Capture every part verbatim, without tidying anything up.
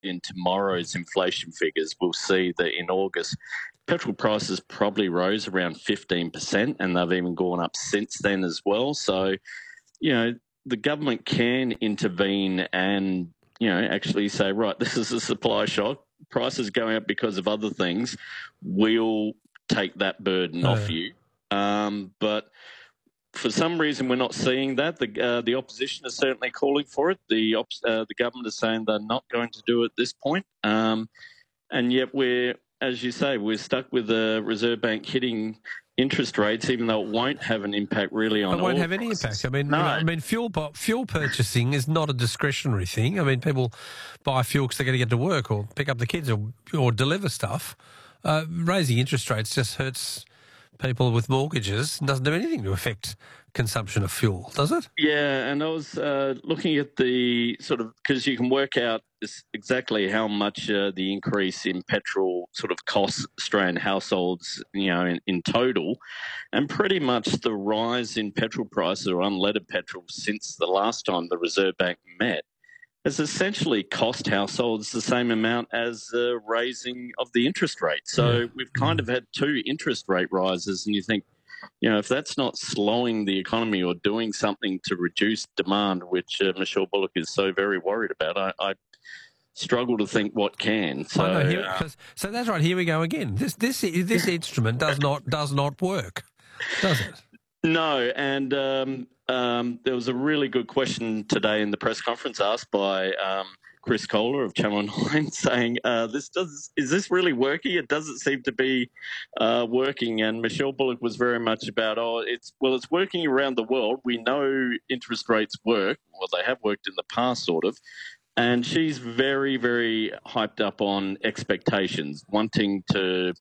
in tomorrow's inflation figures, we'll see that in August, petrol prices probably rose around fifteen percent, and they've even gone up since then as well. So, you know, the government can intervene and, you know, actually say, right, this is a supply shock, prices going up because of other things, we'll take that burden Oh. off you. Um, but for some reason, we're not seeing that. The uh, the opposition is certainly calling for it. The op- uh, the government is saying they're not going to do it at this point. Um, and yet we're, as you say, we're stuck with the Reserve Bank hitting interest rates, even though it won't have an impact really on It won't oil have any prices. impact. I mean, No. you know, I mean, fuel bu- fuel purchasing is not a discretionary thing. I mean, people buy fuel because they're going to get to work or pick up the kids or or deliver stuff. Uh, raising interest rates just hurts people with mortgages and doesn't do anything to affect consumption of fuel, does it? Yeah, and I was uh, looking at the sort of, because you can work out this, exactly how much uh, the increase in petrol sort of costs Australian households, you know, in, in total, and pretty much the rise in petrol prices or unleaded petrol since the last time the Reserve Bank met has essentially cost households the same amount as the raising of the interest rate. So Yeah. we've kind of had two interest rate rises, and you think, you know, if that's not slowing the economy or doing something to reduce demand, which uh, Michelle Bullock is so very worried about, I, I struggle to think what can. So, I know, here, uh, 'cause- so that's right. Here we go again. This this this instrument does not does not work, does it? no, and um, um, there was a really good question today in the press conference asked by um, Chris Kohler of Channel nine saying, uh, "This does is this really working? It doesn't seem to be uh, working." And Michelle Bullock was very much about, "Oh, it's well, it's working around the world. We know interest rates work. Well, they have worked in the past, sort of." And she's very, very hyped up on expectations, wanting to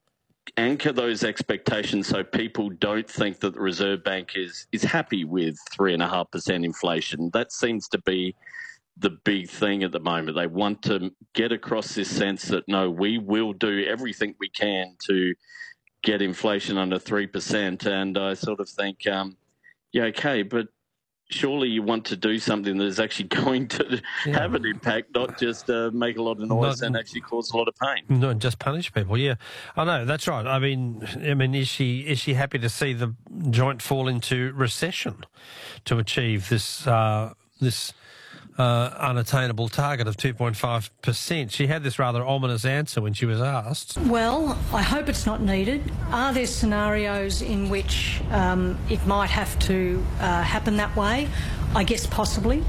anchor those expectations so people don't think that the Reserve Bank is is happy with three and a half percent inflation. That seems to be the big thing at the moment. They want to get across this sense that no, we will do everything we can to get inflation under three percent. And I sort of think, um, yeah, okay, but surely you want to do something that is actually going to Yeah. have an impact, not just uh, make a lot of noise Not- and actually cause a lot of pain. Not just punish people. Yeah, I know that's right. I mean, I mean, is she is she happy to see the joint fall into recession to achieve this uh, this uh, unattainable target of two point five percent? She had this rather ominous answer when she was asked. Well, I hope it's not needed. Are there scenarios in which um, it might have to uh, happen that way? I guess possibly.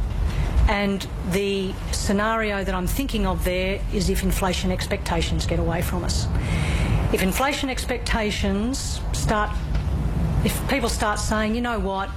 And the scenario that I'm thinking of there is if inflation expectations get away from us. If inflation expectations start, if people start saying, you know what,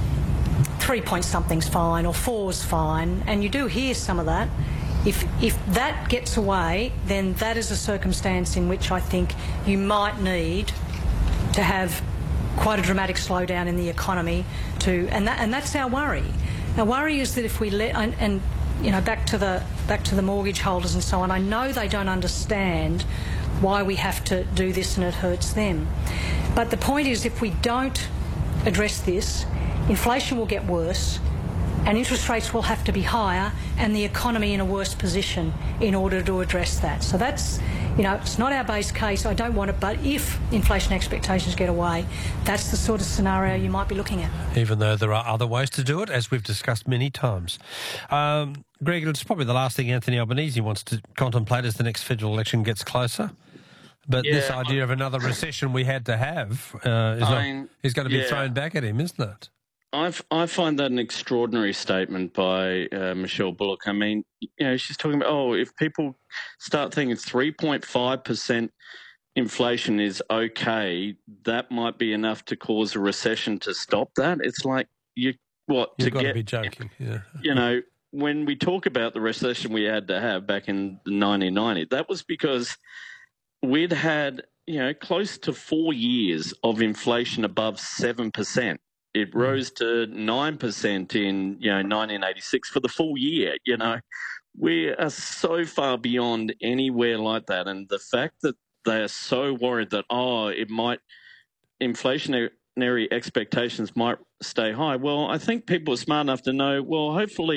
three point something's fine or four's fine, and you do hear some of that, if if that gets away, then that is a circumstance in which I think you might need to have quite a dramatic slowdown in the economy to, and that and that's our worry. Our worry is that if we let, and, and you know, back to the back to the mortgage holders and so on, I know they don't understand why we have to do this and it hurts them. But the point is, if we don't address this, inflation will get worse and interest rates will have to be higher and the economy in a worse position in order to address that. So that's, you know, it's not our base case. I don't want it, but if inflation expectations get away, that's the sort of scenario you might be looking at. Even though there are other ways to do it, as we've discussed many times. Um, Greg, it's probably the last thing Anthony Albanese wants to contemplate as the next federal election gets closer. But Yeah, this idea of another recession we had to have uh, is, not, I mean, is going to be yeah. thrown back at him, isn't it? I've, I find that an extraordinary statement by uh, Michelle Bullock. I mean, you know, she's talking about, oh, if people start thinking three point five percent inflation is okay, that might be enough to cause a recession to stop that. It's like, you what, You've to got get, to be joking, yeah. you know, when we talk about the recession we had to have back in nineteen ninety, that was because we'd had, you know, close to four years of inflation above seven percent. It rose to nine percent in, you know, nineteen eighty-six for the full year. You know, we are so far beyond anywhere like that. And the fact that they are so worried that, oh, it might, inflationary expectations might stay high. Well, I think people are smart enough to know, well, hopefully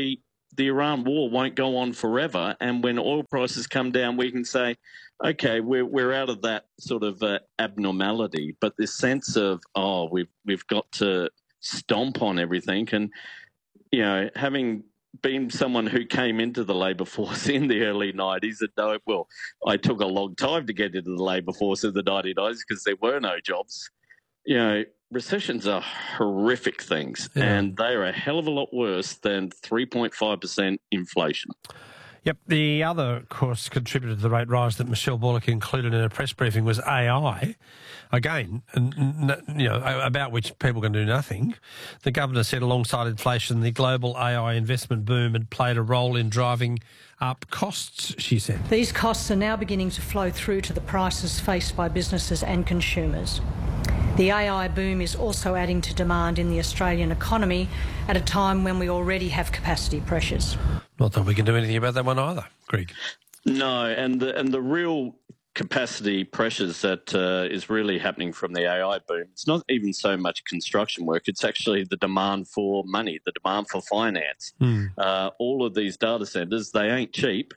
the Iran war won't go on forever, and when oil prices come down, we can say, okay, we're we're out of that sort of uh, abnormality. But this sense of, oh, we've we've got to stomp on everything, and you know, having been someone who came into the labour force in the early nineties, and no, well, I took a long time to get into the labour force in the nineteen nineties because there were no jobs. You know, recessions are horrific things, yeah. and they are a hell of a lot worse than three point five percent inflation. Yep. The other, of course, contributor to the rate rise that Michelle Bullock included in a press briefing was A I. Again, you know, about which people can do nothing. The governor said alongside inflation, the global A I investment boom had played a role in driving up costs, she said. These costs are now beginning to flow through to the prices faced by businesses and consumers. The A I boom is also adding to demand in the Australian economy at a time when we already have capacity pressures. Not that we can do anything about that one either, Greg. No, and the, and the real capacity pressures that uh, is really happening from the A I boom, it's not even so much construction work, it's actually the demand for money, the demand for finance. Mm. Uh, all of these data centres, they ain't cheap.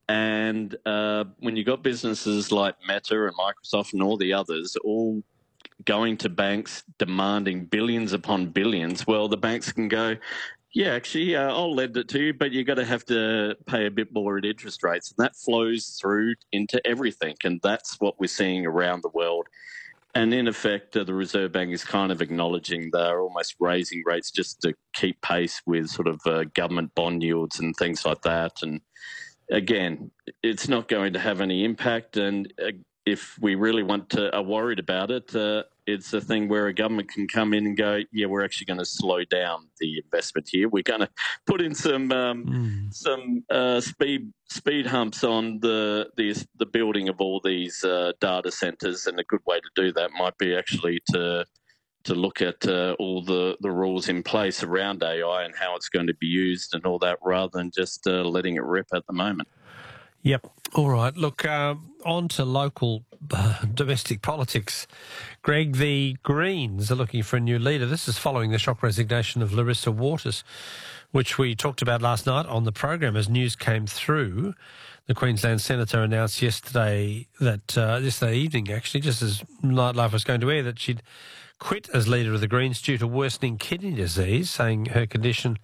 And uh, when you've got businesses like Meta and Microsoft and all the others all going to banks demanding billions upon billions, well, the banks can go, yeah, actually, uh, I'll lend it to you, but you're going to have to pay a bit more at interest rates. And that flows through into everything. And that's what we're seeing around the world. And in effect, uh, the Reserve Bank is kind of acknowledging they're almost raising rates just to keep pace with sort of uh, government bond yields and things like that. And again, it's not going to have any impact. And uh, if we really want to, are worried about it, uh, it's a thing where a government can come in and go, yeah, we're actually going to slow down the investment here. We're going to put in some um, mm. some uh, speed speed humps on the the, the building of all these uh, data centres, and a good way to do that might be actually to to look at uh, all the, the rules in place around A I and how it's going to be used and all that, rather than just uh, letting it rip at the moment. Yep. All right. Look, uh, on to local uh, domestic politics. Greg, the Greens are looking for a new leader. This is following the shock resignation of Larissa Waters, which we talked about last night on the program as news came through. The Queensland Senator announced yesterday that, uh, yesterday evening actually, just as Nightlife was going to air, that she'd quit as leader of the Greens due to worsening kidney disease, saying her condition,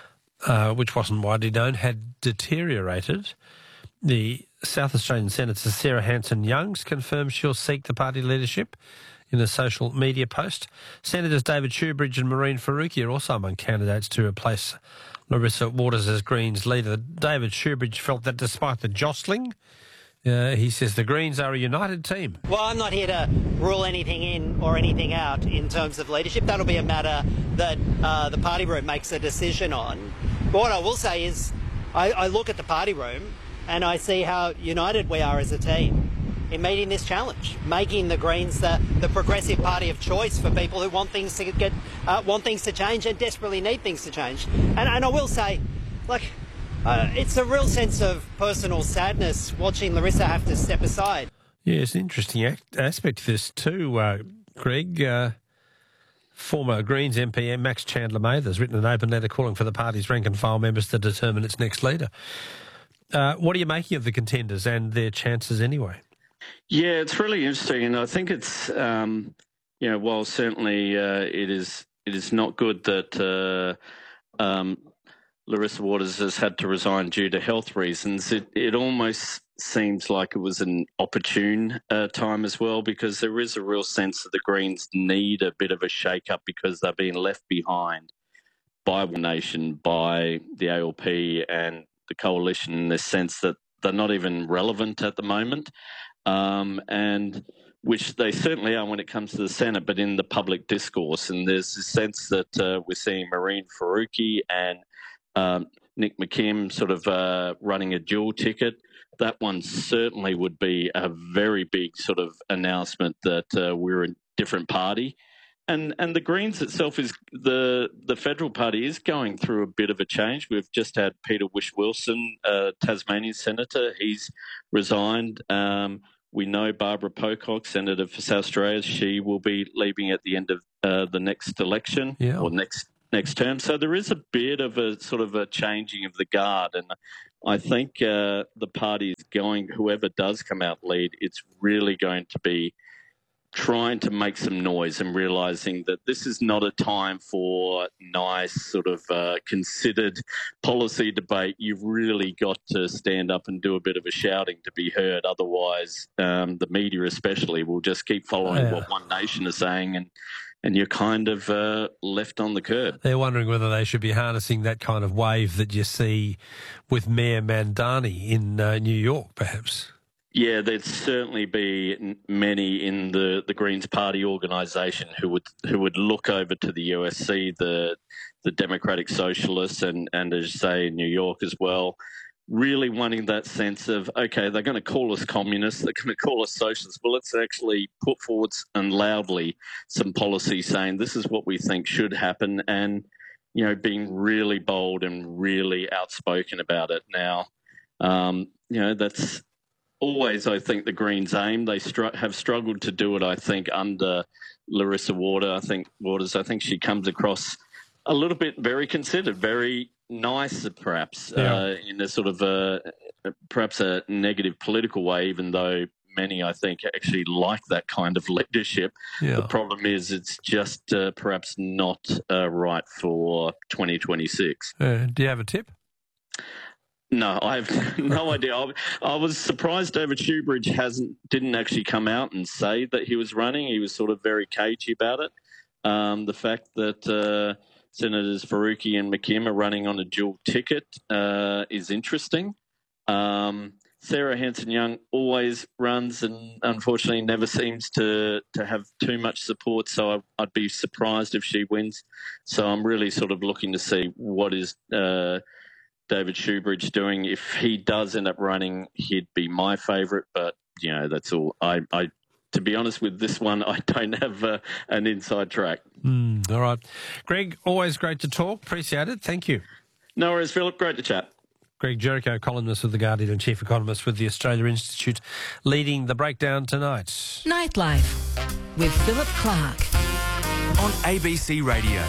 uh, which wasn't widely known, had deteriorated. The South Australian Senator Sarah Hanson-Youngs confirmed she'll seek the party leadership in a social media post. Senators David Shoebridge and Mehreen Faruqi are also among candidates to replace Larissa Waters as Greens leader. David Shoebridge felt that despite the jostling, uh, he says the Greens are a united team. Well, I'm not here to rule anything in or anything out in terms of leadership. That'll be a matter that uh, the party room makes a decision on. But what I will say is I, I look at the party room and I see how united we are as a team in meeting this challenge, making the Greens the, the progressive party of choice for people who want things to get, uh, want things to change and desperately need things to change. And, and I will say, like, uh, it's a real sense of personal sadness watching Larissa have to step aside. Yeah, it's an interesting act, aspect to this too, uh, Greg. Uh, former Greens M P Max Chandler-Mather has written an open letter calling for the party's rank and file members to determine its next leader. Uh, what are you making of the contenders and their chances anyway? Yeah, it's really interesting, and I think it's, um, you know, while certainly uh, it is it is not good that uh, um, Larissa Waters has had to resign due to health reasons, it, it almost seems like it was an opportune uh, time as well, because there is a real sense that the Greens need a bit of a shake-up because they're being left behind by One Nation, by the A L P and the coalition, in the sense that they're not even relevant at the moment, um, and which they certainly are when it comes to the Senate, but in the public discourse. And there's a sense that uh, we're seeing Mehreen Faruqi and um, Nick McKim sort of uh, running a dual ticket. That one certainly would be a very big sort of announcement that uh, we're a different party. And and the Greens itself is the the federal party is going through a bit of a change. We've just had Peter Whish-Wilson, uh, Tasmanian senator. He's resigned. Um, we know Barbara Pocock, senator for South Australia. She will be leaving at the end of uh, the next election yeah. or next next term. So there is a bit of a sort of a changing of the guard, and I think uh, the party is going, whoever does come out lead, it's really going to be trying to make some noise and realising that this is not a time for nice sort of uh, considered policy debate. You've really got to stand up and do a bit of a shouting to be heard. Otherwise, um, the media especially will just keep following yeah. what One Nation is saying, and and you're kind of uh, left on the curb. They're wondering whether they should be harnessing that kind of wave that you see with Mayor Mandani in uh, New York, perhaps. Yeah, there'd certainly be many in the, the Greens Party organisation who would who would look over to the U S C, the the Democratic Socialists, and, and as you say, in New York as well, really wanting that sense of, okay, they're going to call us communists, they're going to call us socialists. Well, let's actually put forward and loudly some policy saying this is what we think should happen, and, you know, being really bold and really outspoken about it. Now, um, you know, that's always, I think, the Greens' aim. They str- have struggled to do it, I think, under Larissa Water. I think Waters, I think she comes across a little bit very considered, very nice, perhaps, yeah. uh, in a sort of a, perhaps a negative political way, even though many, I think, actually like that kind of leadership. Yeah. The problem is it's just uh, perhaps not uh, right for twenty twenty-six. Uh, do you have a tip? No, I have no idea. I, I was surprised David Shoebridge hasn't didn't actually come out and say that he was running. He was sort of very cagey about it. Um, the fact that uh, Senators Faruqi and McKim are running on a dual ticket uh, is interesting. Um, Sarah Hanson-Young always runs and unfortunately never seems to, to have too much support, so I, I'd be surprised if she wins. So I'm really sort of looking to see what is uh, – David Shoebridge doing. If he does end up running, he'd be my favourite, but, you know, that's all. I, I, to be honest with this one, I don't have uh, an inside track. Mm, all right. Greg, always great to talk. Appreciate it. Thank you. No worries, Philip. Great to chat. Greg Jericho, columnist of The Guardian and chief economist with the Australia Institute, leading the breakdown tonight. Nightlife with Philip Clark on A B C Radio.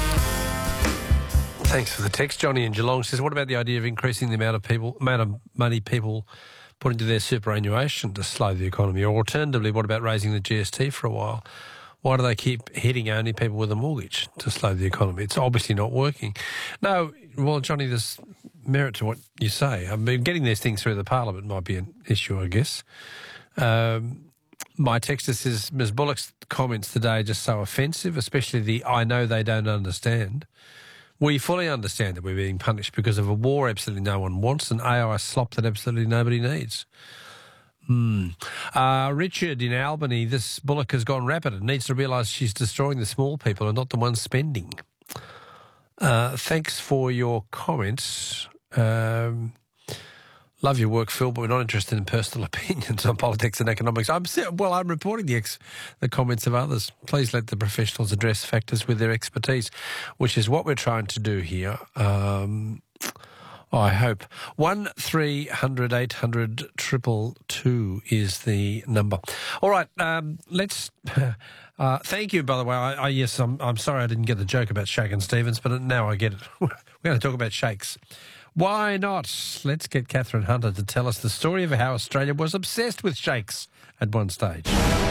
Thanks for the text. Johnny in Geelong says, what about the idea of increasing the amount of people, amount of money people put into their superannuation to slow the economy? Or alternatively, what about raising the G S T for a while? Why do they keep hitting only people with a mortgage to slow the economy? It's obviously not working. No, well, Johnny, there's merit to what you say. I mean, getting these things through the Parliament might be an issue, I guess. Um, my texter says, Miz Bullock's comments today are just so offensive, especially the I know they don't understand. We fully understand that we're being punished because of a war absolutely no one wants and A I slop that absolutely nobody needs. Hmm. Uh, Richard in Albany, this Bullock has gone rapid and needs to realise she's destroying the small people and not the ones spending. Uh, thanks for your comments. Um, love your work, Phil, but we're not interested in personal opinions on politics and economics. I'm well, I'm reporting the ex, the comments of others. Please let the professionals address factors with their expertise, which is what we're trying to do here. Um, I hope. One three hundred eight hundred triple two is the number. All right, um, let's. Uh, thank you, by the way. I, I, yes, I'm, I'm sorry I didn't get the joke about Shakin' Stevens, but now I get it. We're going to talk about shakes. Why not? Let's get Catherine Hunter to tell us the story of how Australia was obsessed with shakes at one stage.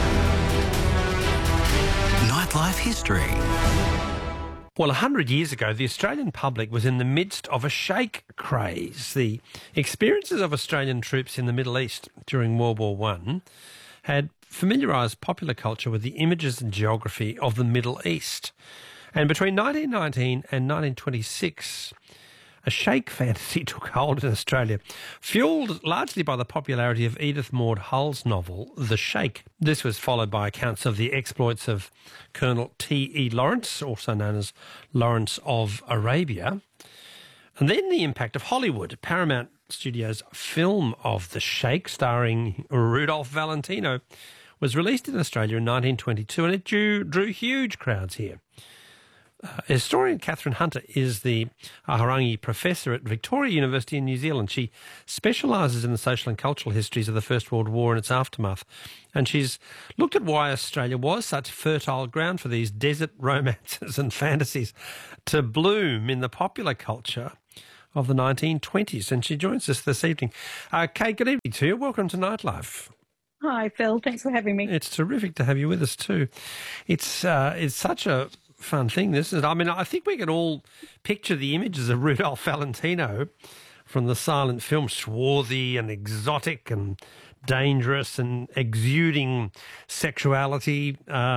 Nightlife history. Well, one hundred years ago, the Australian public was in the midst of a shake craze. The experiences of Australian troops in the Middle East during World War One had familiarised popular culture with the images and geography of the Middle East. And between nineteen nineteen and nineteen twenty-six, a shake fantasy took hold in Australia, fuelled largely by the popularity of Edith Maud Hull's novel, The Shake. This was followed by accounts of the exploits of Colonel T E Lawrence, also known as Lawrence of Arabia, and then the impact of Hollywood. Paramount Studios' film of The Shake, starring Rudolph Valentino, was released in Australia in nineteen twenty-two, and it drew, drew huge crowds here. Uh, historian Catherine Hunter is the Aharangi Professor at Victoria University in New Zealand. She specialises in the social and cultural histories of the First World War and its aftermath. And she's looked at why Australia was such fertile ground for these desert romances and fantasies to bloom in the popular culture of the nineteen twenties. And she joins us this evening. Uh, Kate, good evening to you. Welcome to Nightlife. Hi, Phil. Thanks for having me. It's terrific to have you with us too. It's uh, it's such a fun thing, this is. I mean, I think we can all picture the images of Rudolph Valentino from the silent film, swarthy and exotic and dangerous and exuding sexuality.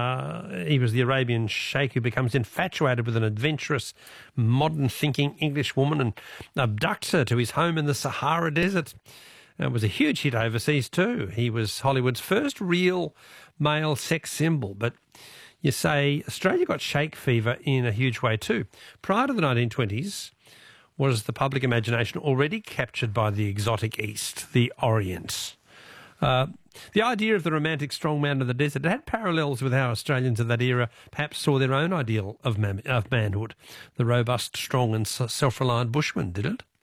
Uh, he was the Arabian sheikh who becomes infatuated with an adventurous, modern-thinking English woman and abducts her to his home in the Sahara Desert. It was a huge hit overseas too. He was Hollywood's first real male sex symbol. But you say Australia got sheikh fever in a huge way too. Prior to the nineteen twenties, was the public imagination already captured by the exotic East, the Orient? Uh, the idea of the romantic strongman of the desert had parallels with how Australians of that era perhaps saw their own ideal of, man- of manhood, the robust, strong and self-reliant bushman, did it?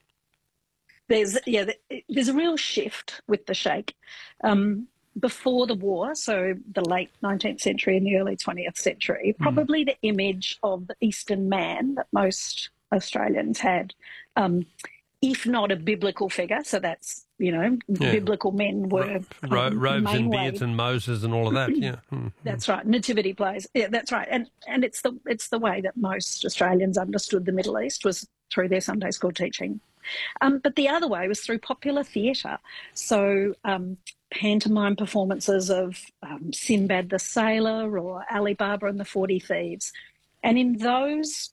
There's yeah, there's a real shift with the sheikh. Um, before the war, so the late nineteenth century and the early twentieth century, probably mm. the image of the Eastern man that most Australians had, um, if not a biblical figure, so that's, you know, yeah. biblical men were Ro- um, robes and way. beards and Moses and all of that. Yeah, mm. That's right. Nativity plays. Yeah, that's right. And and it's the it's the way that most Australians understood the Middle East was through their Sunday school teaching. Um, but the other way was through popular theatre. So um, pantomime performances of um, Sinbad the Sailor or Ali Baba and the Forty Thieves. And in those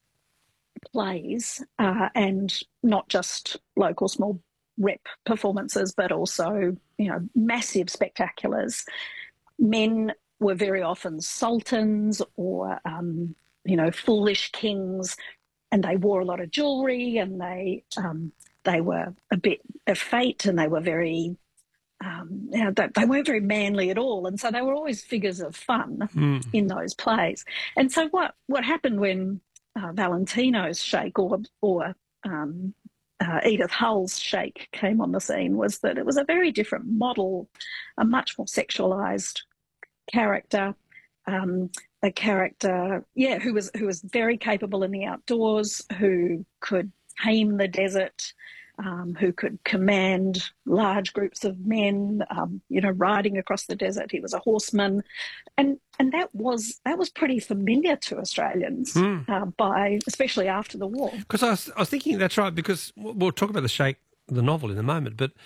plays, uh, and not just local small rep performances, but also, you know, massive spectaculars, men were very often sultans or, um, you know, foolish kings, and they wore a lot of jewellery, and they um, they were a bit effete, and they were very, um, you know, they, they weren't very manly at all, and so they were always figures of fun mm. in those plays. And so what what happened when uh, Valentino's sheikh or or um, uh, Edith Hull's sheikh came on the scene was that it was a very different model, a much more sexualised character. Um, a character, yeah, who was who was very capable in the outdoors, who could tame the desert, um, who could command large groups of men, um, you know, riding across the desert. He was a horseman, and and that was that was pretty familiar to Australians mm. uh, by especially after the war. Because I was, I was thinking that's right. Because we'll talk about the Sheikh, the novel, in a moment, but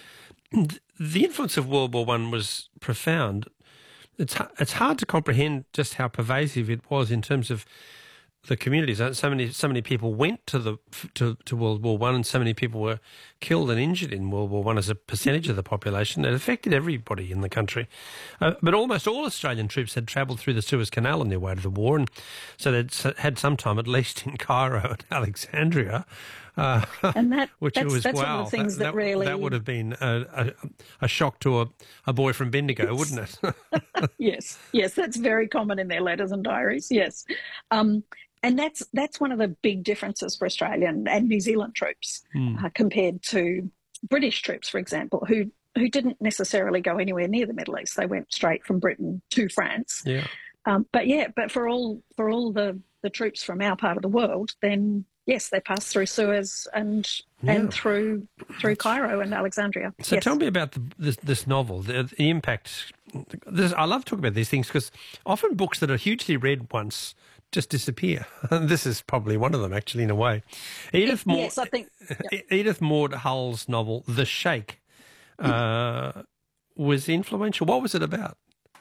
the influence of World War One was profound. It's it's hard to comprehend just how pervasive it was in terms of the communities. So many so many people went to the to, to World War One, and so many people were killed and injured in World War One as a percentage of the population. It affected everybody in the country. Uh, but almost all Australian troops had travelled through the Suez Canal on their way to the war, and so they'd had some time at least in Cairo and Alexandria. Uh, and that, which that's, was that's wow, one of the things that, that, that really that would have been a, a, a shock to a, a boy from Bendigo, wouldn't it? yes, yes, that's very common in their letters and diaries. Yes, um, and that's that's one of the big differences for Australian and New Zealand troops mm. uh, compared to British troops, for example, who who didn't necessarily go anywhere near the Middle East. They went straight from Britain to France. Yeah, um, but yeah, but for all for all the the troops from our part of the world, then. Yes, they passed through Suez and yeah. and through through Cairo and Alexandria. So yes. tell me about the, this, this novel, the, the impact. This, I love talking about these things because often books that are hugely read once just disappear. And this is probably one of them, actually, in a way. Edith Maud, yes, I think yeah. Edith Maud Hull's novel, The Sheikh, uh, was influential. What was it about?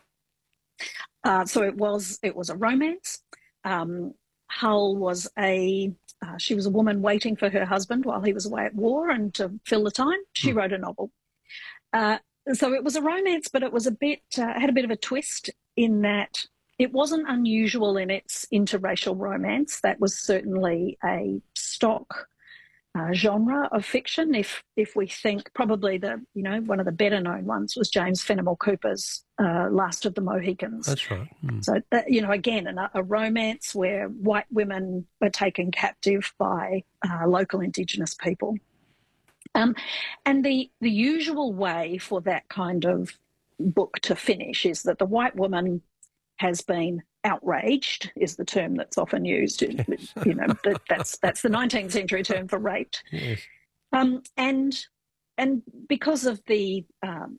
Uh, so it was it was a romance. Um, Hull was a Uh, she was a woman waiting for her husband while he was away at war, and to fill the time, she mm. wrote a novel. Uh, so it was a romance, but it was a bit uh, had a bit of a twist in that it wasn't unusual in its interracial romance. That was certainly a stock uh, genre of fiction. If if we think probably the you know one of the better known ones was James Fenimore Cooper's uh, Last of the Mohicans. That's right. Mm. So that, you know again a, a romance where white women were taken captive by uh, local Indigenous people. Um, and the the usual way for that kind of book to finish is that the white woman has been outraged, is the term that's often used. Yes. You know, that, that's that's the nineteenth century term for raped. Yes. Um, and and because of the um,